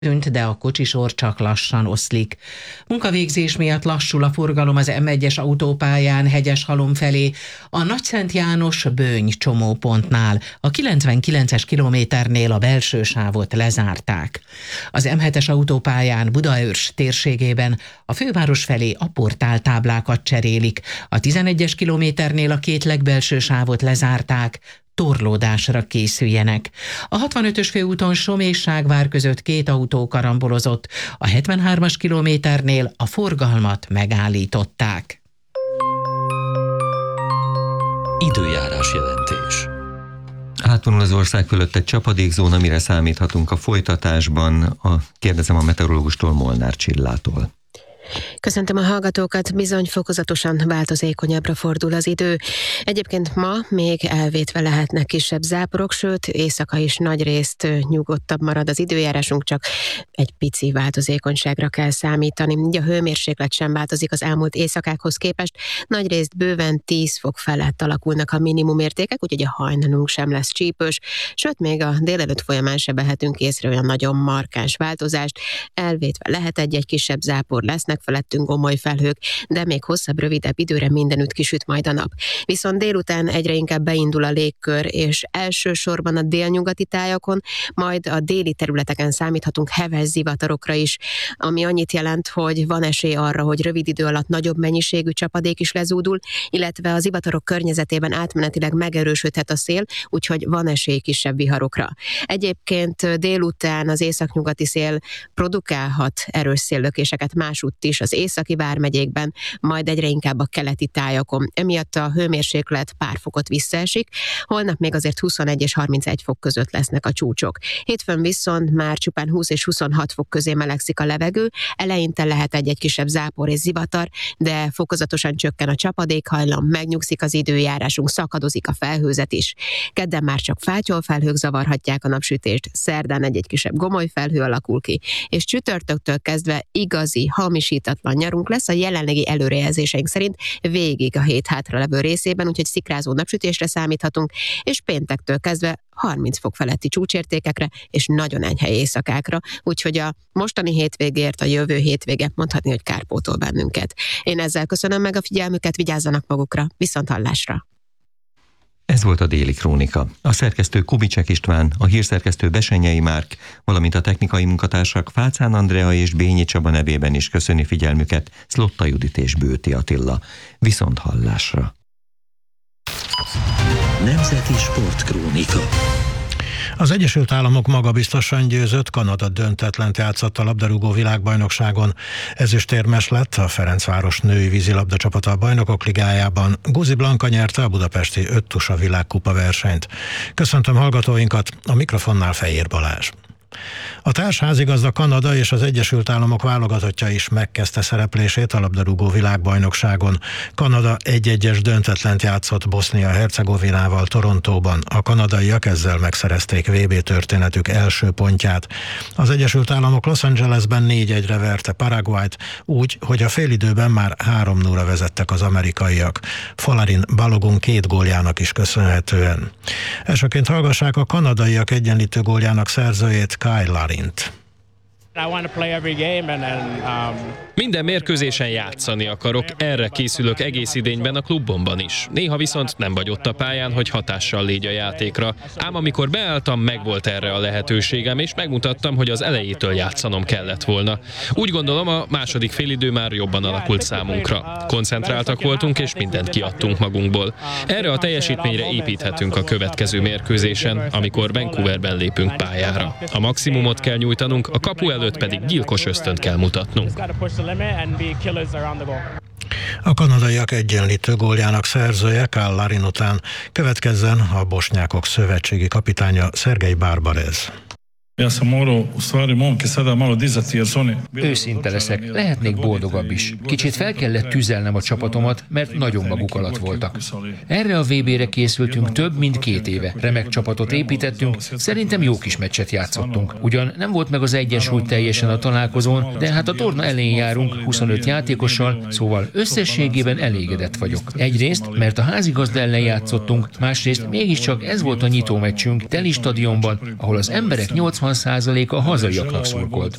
tűnt, de a kocsisor csak lassan oszlik. Munkavégzés miatt lassul a forgalom az M1-es autópályán Hegyeshalom felé, a Nagyszent János Böny csomópontnál, a 99-es kilométernél a belső sávot lezárták. Az M7-es autópályán Budaörs térségében a főváros felé a portáltáblákat cserélik, a 11-es kilométernél a két legbelső sávot lezárták, torlódásra készüljenek. A 65-ös főúton Som és Ságvár között két autó karambolozott, a 73-as kilométernél a forgalmat megállították. Időjárás jelentés. Átvonul az ország fölött egy csapadékzóna, mire számíthatunk a folytatásban? Kérdezem a meteorológustól, Molnár Csillától. Köszöntöm a hallgatókat, bizony fokozatosan változékonyabbra fordul az idő. Egyébként ma még elvétve lehetnek kisebb záporok, sőt éjszaka is nagyrészt nyugodtabb marad az időjárásunk, csak egy pici változékonyságra kell számítani. Így a hőmérséklet sem változik az elmúlt éjszakákhoz képest, nagyrészt bőven 10 fok felett alakulnak a minimumértékek, úgyhogy a hajnalunk sem lesz csípős, sőt még a délelőtt folyamán se vehetünk észre olyan nagyon markáns változást. Elvétve lehet egy kisebb zápor, lesznek felettünk gomoly felhők, de még hosszabb, rövidebb időre mindenütt kisüt majd a nap. Viszont délután egyre inkább beindul a légkör, és elsősorban a délnyugati tájakon, majd a déli területeken számíthatunk heves zivatarokra is, ami annyit jelent, hogy van esély arra, hogy rövid idő alatt nagyobb mennyiségű csapadék is lezúdul, illetve az zivatarok környezetében átmenetileg megerősödhet a szél, úgyhogy van esély kisebb viharokra. Egyébként délután az északnyugati szél produkálhat erős széllökéseket másútt is az északi vármegyékben, majd egyre inkább a keleti tájakon. Emiatt a hőmérséklet pár fokot visszaesik, holnap még azért 21 és 31 fok között lesznek a csúcsok. Hétfőn viszont már csupán 20 és 26 fok közé melegszik a levegő, eleinte lehet egy kisebb zápor és zivatar, de fokozatosan csökken a csapadékhajlam, megnyugszik az időjárásunk, szakadozik a felhőzet is. Kedden már csak fátyolfelhők zavarhatják a napsütést, szerdán egy kisebb gomolyfelhő alakul ki, és csütörtöktől kezdve igazi, hamisítatlan nyarunk lesz a jelenlegi előrejelzéseink szerint végig a hét hátralevő részében, úgyhogy szikrázó napsütésre számíthatunk, és péntektől kezdve 30 fok feletti csúcsértékekre és nagyon enyhe éjszakákra, úgyhogy a mostani hétvégért a jövő hétvége mondhatni, hogy kárpótol bennünket. Én ezzel köszönöm meg a figyelmüket, vigyázzanak magukra, viszonthallásra! Ez volt a Déli Krónika. A szerkesztő Kubicsek István, a hírszerkesztő Besenyei Márk, valamint a technikai munkatársak Fácán Andrea és Bényi Csaba nevében is köszöni figyelmüket Szlotta Judit és Bőti Attila. Viszonthallásra! Nemzeti Sportkrónika. Az Egyesült Államok magabiztosan győzött, Kanada döntetlent játszott a labdarúgó világbajnokságon. Ezüstérmes lett a Ferencváros női vízilabda csapata a Bajnokok Ligájában. Guzi Blanka nyerte a budapesti 5 tusa világkupa versenyt. Köszöntöm hallgatóinkat, a mikrofonnál Fejér Balázs. A társházigazda Kanada és az Egyesült Államok válogatottja is megkezdte szereplését a labdarúgó világbajnokságon. Kanada 1-1-es döntetlent játszott Bosznia-Hercegovinával Torontóban. A kanadaiak ezzel megszerezték VB történetük első pontját. Az Egyesült Államok Los Angelesben 4-1-re verte Paraguayt, úgy, hogy a félidőben már 3-0-ra vezettek az amerikaiak. Folarin Balogun 2 góljának is köszönhetően. Elsőként hallgassák a kanadaiak egyenlítő góljának szerzőjét, Kyle Larint. Minden mérkőzésen játszani akarok, erre készülök egész idényben a klubomban is. Néha viszont nem vagy ott a pályán, hogy hatással légy a játékra. Ám amikor beálltam, megvolt erre a lehetőségem, és megmutattam, hogy az elejétől játszanom kellett volna. Úgy gondolom, a második félidő már jobban alakult számunkra. Koncentráltak voltunk, és mindent kiadtunk magunkból. Erre a teljesítményre építhetünk a következő mérkőzésen, amikor Vancouverben lépünk pályára. A maximumot kell nyújtanunk, a kapu előtt pedig gyilkos ösztönt kell mutatnunk. A kanadaiak egyenlítő góljának szerzője Kyle Larin után következzen a bosnyákok szövetségi kapitánya Szergej Barbarez. Őszinte leszek, lehetnék boldogabb is. Kicsit fel kellett tüzelnem a csapatomat, mert nagyon maguk alatt voltak. Erre a VB-re készültünk több mint 2 éve. Remek csapatot építettünk, szerintem jó kis meccset játszottunk. Ugyan nem volt meg az egyensúly teljesen a találkozón, de hát a torna elején járunk 25 játékossal, szóval összességében elégedett vagyok. Egyrészt, mert a házigazda ellen játszottunk, másrészt mégiscsak ez volt a nyitó meccsünk teli stadionban, ahol az emberek 80 60% a hazaiaknak szurkolt.